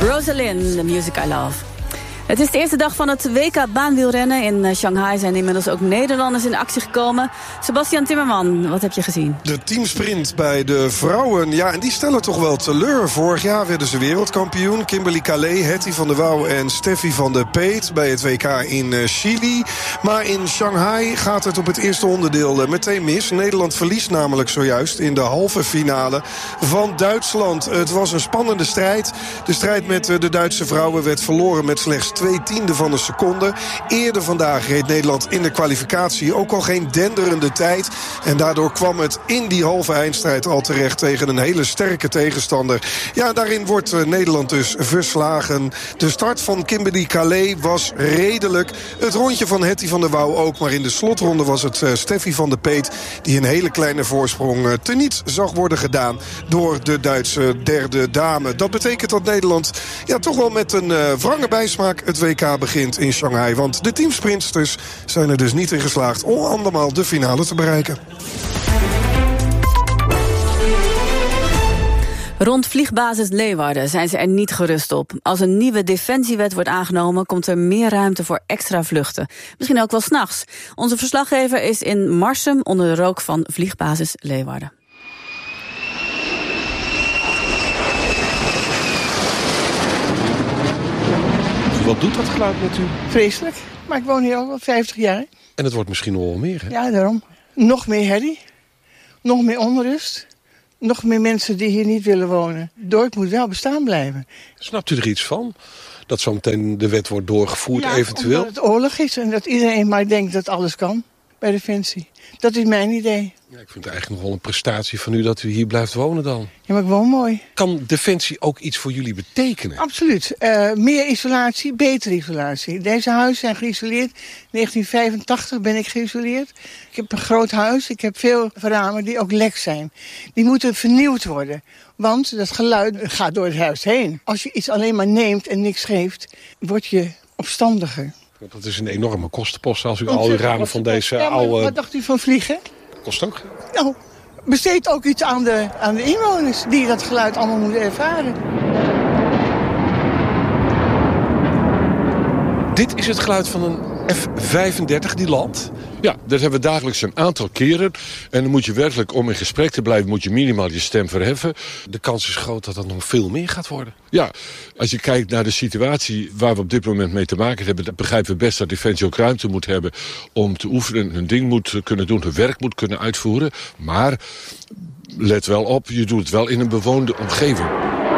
Rosalind, The Music I Love. Het is de eerste dag van het WK baanwielrennen. In Shanghai zijn inmiddels ook Nederlanders in actie gekomen. Sebastian Timmerman, wat heb je gezien? De teamsprint bij de vrouwen, ja, en die stellen toch wel teleur. Vorig jaar werden ze wereldkampioen. Kimberly Calais, Hetty van der Wouw en Steffi van der Peet bij het WK in Chili. Maar in Shanghai gaat het op het eerste onderdeel meteen mis. Nederland verliest namelijk zojuist in de halve finale van Duitsland. Het was een spannende strijd. De strijd met de Duitse vrouwen werd verloren met slechts 0,02 van een seconde. Eerder vandaag reed Nederland in de kwalificatie ook al geen denderende tijd. En daardoor kwam het in die halve eindstrijd al terecht tegen een hele sterke tegenstander. Ja, daarin wordt Nederland dus verslagen. De start van Kimberly Calais was redelijk. Het rondje van Hetty van der Wouw ook. Maar in de slotronde was het Steffi van der Peet die een hele kleine voorsprong teniet zag worden gedaan door de Duitse derde dame. Dat betekent dat Nederland toch wel met een wrange bijsmaak het WK begint in Shanghai. Want de teamsprintsters zijn er dus niet in geslaagd om andermaal de finale te bereiken. Rond vliegbasis Leeuwarden zijn ze er niet gerust op. Als een nieuwe defensiewet wordt aangenomen, komt er meer ruimte voor extra vluchten. Misschien ook wel 's nachts. Onze verslaggever is in Marsum onder de rook van vliegbasis Leeuwarden. Wat doet dat geluid met u? Vreselijk, maar ik woon hier al 50 jaar. En het wordt misschien nog wel meer, hè? Ja, daarom. Nog meer herrie, nog meer onrust, nog meer mensen die hier niet willen wonen. Het dorp moet wel bestaan blijven. Snapt u er iets van? Dat zometeen de wet wordt doorgevoerd, eventueel? Omdat het oorlog is en dat iedereen maar denkt dat alles kan bij Defensie. Dat is mijn idee. Ja, ik vind het eigenlijk nog wel een prestatie van u dat u hier blijft wonen dan. Ja, maar ik woon mooi. Kan Defensie ook iets voor jullie betekenen? Absoluut. Meer isolatie, betere isolatie. Deze huizen zijn geïsoleerd. 1985 ben ik geïsoleerd. Ik heb een groot huis. Ik heb veel ramen die ook lek zijn. Die moeten vernieuwd worden. Want dat geluid gaat door het huis heen. Als je iets alleen maar neemt en niks geeft, word je opstandiger. Dat is een enorme kostenpost als u al uw ramen van deze oude... Wat dacht u van vliegen? Kost ook geld. Nou, besteed ook iets aan de inwoners die dat geluid allemaal moeten ervaren. Dit is het geluid van een F-35 die landt. Ja, dat hebben we dagelijks een aantal keren. En dan moet je werkelijk, om in gesprek te blijven, moet je minimaal je stem verheffen. De kans is groot dat dat nog veel meer gaat worden. Ja, als je kijkt naar de situatie waar we op dit moment mee te maken hebben, dan begrijpen we best dat Defensie ook ruimte moet hebben om te oefenen, hun ding moet kunnen doen, hun werk moet kunnen uitvoeren. Maar let wel op, je doet het wel in een bewoonde omgeving.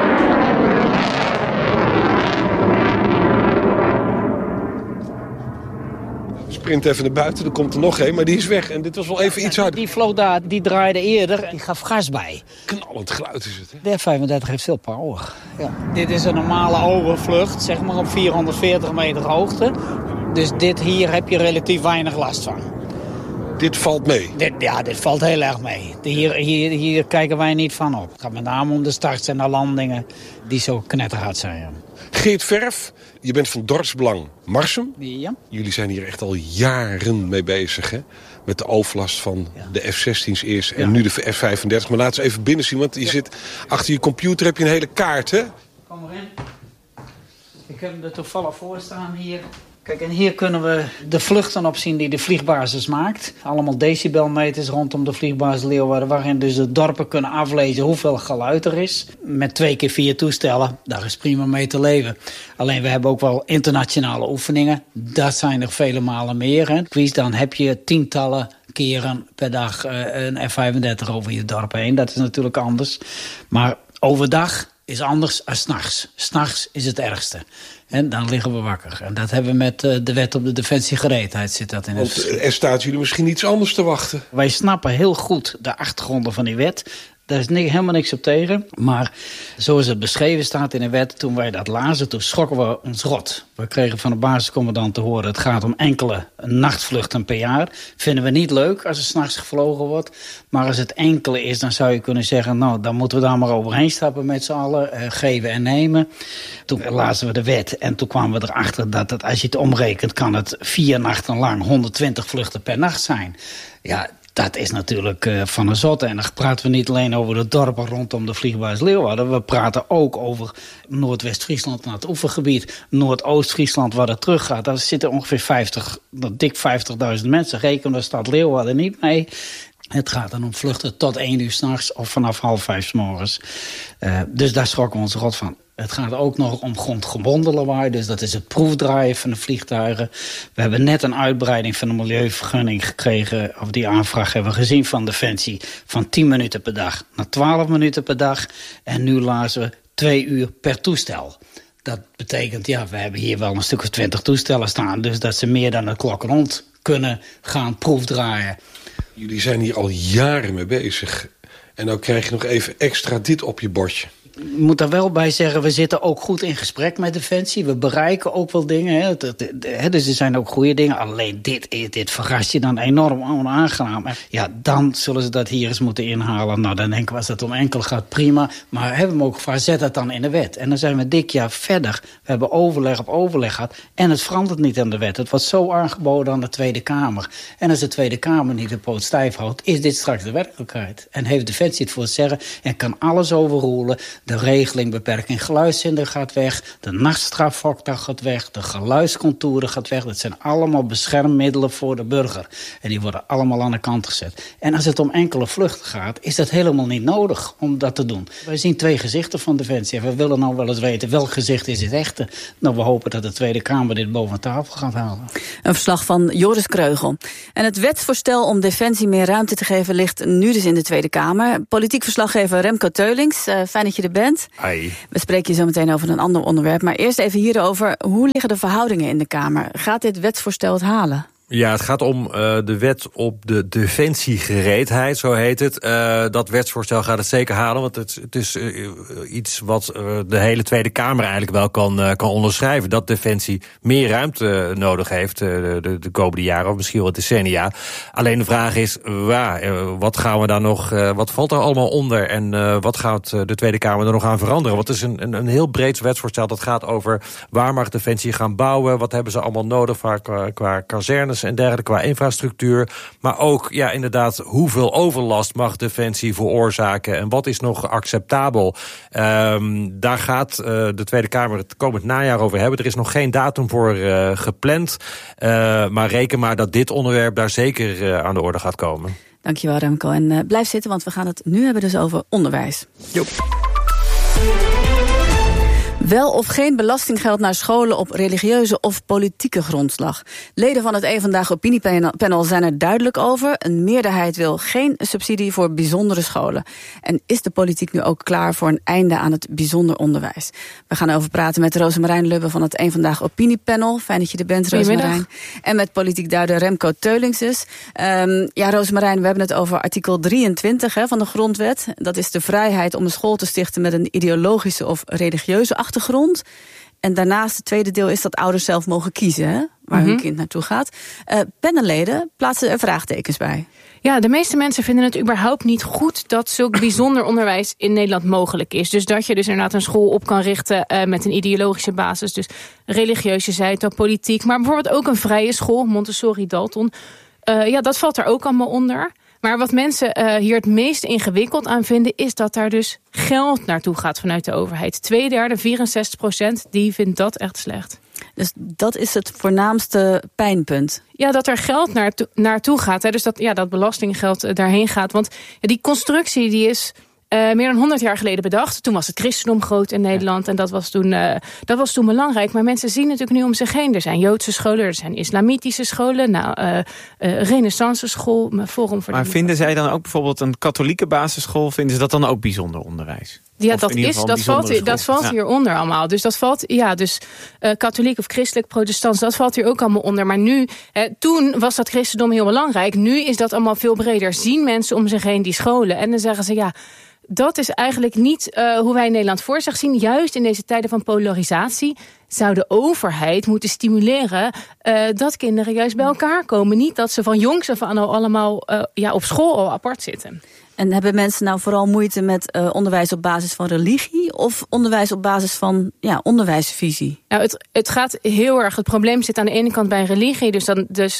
Sprint even naar buiten, er komt er nog een, maar die is weg. En dit was wel even iets harder. Die vloog daar, die draaide eerder, die gaf gas bij. Knallend geluid is het, hè? De F-35 heeft veel power. Ja. Dit is een normale overvlucht, zeg maar op 440 meter hoogte. Dus dit hier heb je relatief weinig last van. Dit valt mee? Dit valt heel erg mee. Hier kijken wij niet van op. Het gaat met name om de starts en de landingen die zo knetterhard zijn. Ja. Geert Verf, je bent van Dorpsbelang Marsum. Ja. Jullie zijn hier echt al jaren mee bezig, hè? Met de overlast van de F-16's eerst en nu de F-35. Maar laten we even binnen zien, want je zit achter je computer, heb je een hele kaart, hè? Kom erin. Ik heb hem er toevallig voor staan hier. Kijk, en hier kunnen we de vluchten op zien die de vliegbasis maakt. Allemaal decibelmeters rondom de vliegbasis Leeuwarden, waarin dus de dorpen kunnen aflezen hoeveel geluid er is. Met 2 keer 4 toestellen, daar is prima mee te leven. Alleen we hebben ook wel internationale oefeningen. Dat zijn er vele malen meer. Hè. Dan heb je tientallen keren per dag een F-35 over je dorp heen. Dat is natuurlijk anders. Maar overdag is anders dan 's nachts. 's Nachts is het ergste. En dan liggen we wakker. En dat hebben we met de wet op de defensiegereedheid zit dat in het. Want er staat jullie misschien iets anders te wachten. Wij snappen heel goed de achtergronden van die wet. Daar is helemaal niks op tegen. Maar zoals het beschreven staat in de wet, toen wij dat lazen, toen schrokken we ons rot. We kregen van de basiscommandant te horen, het gaat om enkele nachtvluchten per jaar. Vinden we niet leuk als er 's nachts gevlogen wordt. Maar als het enkele is, dan zou je kunnen zeggen, nou, dan moeten we daar maar overheen stappen met z'n allen. Geven en nemen. Toen lazen we de wet en toen kwamen we erachter dat als je het omrekent, kan het 4 nachten lang 120 vluchten per nacht zijn. Ja, Dat is natuurlijk van een zotte. En dan praten we niet alleen over de dorpen rondom de vliegbasis Leeuwarden. We praten ook over Noordwest-Friesland naar het oevergebied. Noordoost-Friesland waar het terug gaat. Daar zitten ongeveer dik 50.000 mensen. Reken de stad Leeuwarden niet mee. Het gaat dan om vluchten tot 1 uur 's nachts of vanaf 4:30 's morgens. Dus daar schrokken we ons rot van. Het gaat ook nog om grondgebonden lawaai. Dus dat is het proefdraaien van de vliegtuigen. We hebben net een uitbreiding van de milieuvergunning gekregen. Of die aanvraag hebben we gezien van Defensie. Van 10 minuten per dag naar 12 minuten per dag. En nu lazen we 2 uur per toestel. Dat betekent, we hebben hier wel een stuk of 20 toestellen staan. Dus dat ze meer dan de klok rond kunnen gaan proefdraaien. Jullie zijn hier al jaren mee bezig. En dan krijg je nog even extra dit op je bordje. Ik moet daar wel bij zeggen, we zitten ook goed in gesprek met Defensie. We bereiken ook wel dingen. Dus er zijn ook goede dingen. Alleen dit verrast je dan enorm onaangenaam. Ja, dan zullen ze dat hier eens moeten inhalen. Nou, dan denken we, als dat om enkel gaat, prima. Maar hebben we ook gevraagd, zet dat dan in de wet. En dan zijn we dik jaar verder. We hebben overleg op overleg gehad. En het verandert niet aan de wet. Het wordt zo aangeboden aan de Tweede Kamer. En als de Tweede Kamer niet de poot stijf houdt, is dit straks de werkelijkheid. En heeft Defensie het voor het zeggen en kan alles overroelen. De regeling beperking geluidshinder gaat weg. De nachtstrafhokdag gaat weg. De geluidscontouren gaat weg. Dat zijn allemaal beschermmiddelen voor de burger. En die worden allemaal aan de kant gezet. En als het om enkele vluchten gaat, is dat helemaal niet nodig om dat te doen. Wij zien 2 gezichten van Defensie. En we willen nou wel eens weten welk gezicht is het echte. Nou, we hopen dat de Tweede Kamer dit boven tafel gaat halen. Een verslag van Joris Kreugel. En het wetsvoorstel om Defensie meer ruimte te geven ligt nu dus in de Tweede Kamer. Politiek verslaggever Remco Teulings, fijn dat je er bent. Hi. We spreken je zo meteen over een ander onderwerp. Maar eerst even hierover. Hoe liggen de verhoudingen in de Kamer? Gaat dit wetsvoorstel het halen? Ja, het gaat om de wet op de defensiegereedheid, zo heet het. Dat wetsvoorstel gaat het zeker halen, want het is iets wat de hele Tweede Kamer eigenlijk wel kan onderschrijven. Dat Defensie meer ruimte nodig heeft de komende jaren, of misschien wel decennia. Alleen de vraag is, wat gaan we daar nog, wat valt er allemaal onder en wat gaat de Tweede Kamer er nog aan veranderen? Want het is een heel breed wetsvoorstel dat gaat over waar mag Defensie gaan bouwen, wat hebben ze allemaal nodig qua kazernes en dergelijke, qua infrastructuur. Maar ook, inderdaad, hoeveel overlast mag Defensie veroorzaken en wat is nog acceptabel? Daar gaat de Tweede Kamer het komend najaar over hebben. Er is nog geen datum voor gepland. Maar reken maar dat dit onderwerp daar zeker aan de orde gaat komen. Dankjewel, Remco. En blijf zitten, want we gaan het nu hebben dus over onderwijs. Joep. Wel of geen belastinggeld naar scholen op religieuze of politieke grondslag. Leden van het Eén Vandaag opiniepanel zijn er duidelijk over. Een meerderheid wil geen subsidie voor bijzondere scholen. En is de politiek nu ook klaar voor een einde aan het bijzonder onderwijs? We gaan over praten met Rosemarijn Lubbe van het Eén Vandaag opiniepanel. Fijn dat je er bent, Rosemarijn. En met politiek duider Remco Teulings dus. Rosemarijn, we hebben het over artikel 23 van de grondwet. Dat is de vrijheid om een school te stichten met een ideologische of religieuze achtergrond. En daarnaast, het tweede deel is dat ouders zelf mogen kiezen waar hun kind naartoe gaat. Panelleden plaatsen er vraagtekens bij. Ja, de meeste mensen vinden het überhaupt niet goed dat zulk bijzonder onderwijs in Nederland mogelijk is. Dus dat je dus inderdaad een school op kan richten met een ideologische basis. Dus religieuze zijde, politiek. Maar bijvoorbeeld ook een vrije school, Montessori, Dalton. Dat valt er ook allemaal onder. Maar wat mensen hier het meest ingewikkeld aan vinden, is dat daar dus geld naartoe gaat vanuit de overheid. 2/3, 64%, die vindt dat echt slecht. Dus dat is het voornaamste pijnpunt. Ja, dat er geld naartoe gaat. Hè. Dus dat belastinggeld daarheen gaat. Want die constructie die is meer dan 100 jaar geleden bedacht. Toen was het christendom groot in Nederland. En dat was toen belangrijk. Maar mensen zien natuurlijk nu om zich heen. Er zijn Joodse scholen, er zijn islamitische scholen. Renaissance school, Forum voor. Maar vinden zij dan ook bijvoorbeeld een katholieke basisschool? Vinden ze dat dan ook bijzonder onderwijs? Ja, dat valt hieronder allemaal. Dus dat valt, katholiek of christelijk, protestants, dat valt hier ook allemaal onder. Maar nu, toen was dat christendom heel belangrijk. Nu is dat allemaal veel breder. Zien mensen om zich heen die scholen. En dan zeggen ze, dat is eigenlijk niet hoe wij in Nederland voor zich zien. Juist in deze tijden van polarisatie zou de overheid moeten stimuleren dat kinderen juist bij elkaar komen. Niet dat ze van jongs af aan allemaal op school al apart zitten. En hebben mensen nou vooral moeite met onderwijs op basis van religie of onderwijs op basis van onderwijsvisie? Nou, het gaat heel erg. Het probleem zit aan de ene kant bij religie. Dus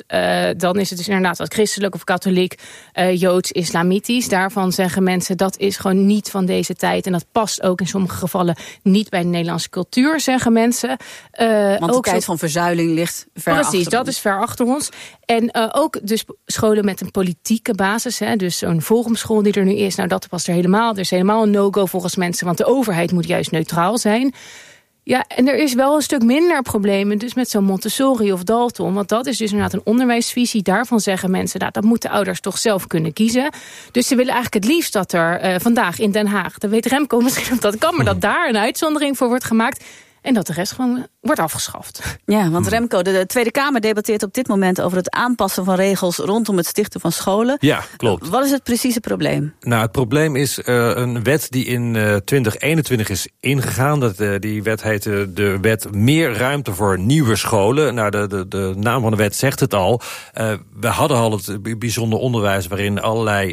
dan is het dus inderdaad wat christelijk of katholiek, joods, islamitisch. Daarvan zeggen mensen dat is gewoon niet van deze tijd. En dat past ook in sommige gevallen niet bij de Nederlandse cultuur, zeggen mensen. Want de tijd van verzuiling ligt ver achter ons. Precies, dat is ver achter ons. En ook dus scholen met een politieke basis. Hè, dus zo'n forumschool die er nu is. Nou, dat past er helemaal. Er is helemaal een no-go volgens mensen. Want de overheid moet juist neutraal zijn. Ja, en er is wel een stuk minder problemen dus met zo'n Montessori of Dalton. Want dat is dus inderdaad een onderwijsvisie. Daarvan zeggen mensen, dat moeten ouders toch zelf kunnen kiezen. Dus ze willen eigenlijk het liefst dat er vandaag in Den Haag, dat weet Remco misschien of dat kan, maar dat daar een uitzondering voor wordt gemaakt. En dat de rest gewoon wordt afgeschaft. Ja, want Remco, de Tweede Kamer debatteert op dit moment over het aanpassen van regels rondom het stichten van scholen. Ja, klopt. Wat is het precieze probleem? Nou, het probleem is een wet die in 2021 is ingegaan. Die wet heette de wet Meer Ruimte voor Nieuwe Scholen. Nou, de naam van de wet zegt het al. We hadden al het bijzonder onderwijs waarin allerlei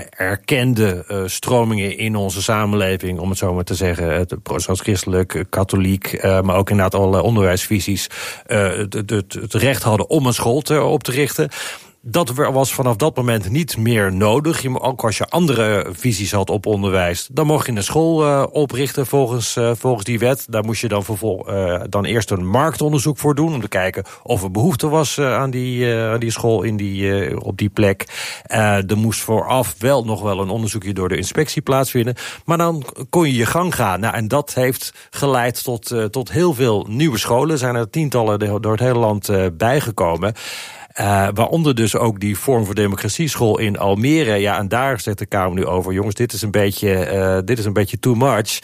erkende stromingen in onze samenleving, om het zo maar te zeggen, het protestants-christelijk, katholiek, maar ook inderdaad alle onderwijsvisies het recht hadden om een school op te richten. Dat was vanaf dat moment niet meer nodig. Ook als je andere visies had op onderwijs, dan mocht je een school oprichten volgens die wet. Daar moest je dan eerst een marktonderzoek voor doen, om te kijken of er behoefte was aan die school op die plek. Er moest vooraf nog wel een onderzoekje door de inspectie plaatsvinden. Maar dan kon je gang gaan. Nou, en dat heeft geleid tot heel veel nieuwe scholen. Er zijn er tientallen door het hele land bijgekomen. Waaronder dus ook die Forum voor Democratie school in Almere. Ja, en daar zegt de Kamer nu over, jongens, dit is een beetje too much.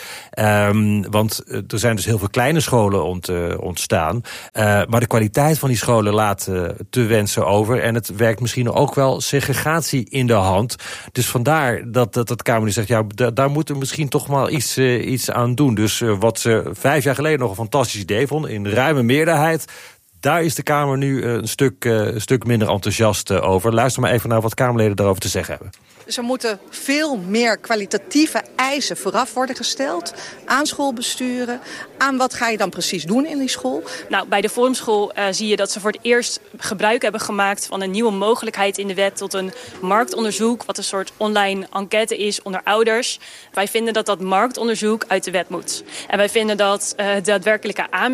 Want er zijn dus heel veel kleine scholen ontstaan. Maar de kwaliteit van die scholen laat te wensen over. En het werkt misschien ook wel segregatie in de hand. Dus vandaar dat de Kamer nu zegt, ja, daar moeten we misschien toch maar iets aan doen. Dus wat ze 5 jaar geleden nog een fantastisch idee vonden, in ruime meerderheid, daar is de Kamer nu een stuk minder enthousiast over. Luister maar even naar wat Kamerleden daarover te zeggen hebben. Dus er moeten veel meer kwalitatieve eisen vooraf worden gesteld aan schoolbesturen. Aan wat ga je dan precies doen in die school? Nou, bij de Forumschool zie je dat ze voor het eerst gebruik hebben gemaakt van een nieuwe mogelijkheid in de wet tot een marktonderzoek, wat een soort online enquête is onder ouders. Wij vinden dat marktonderzoek uit de wet moet. En wij vinden dat daadwerkelijke aanmeldingen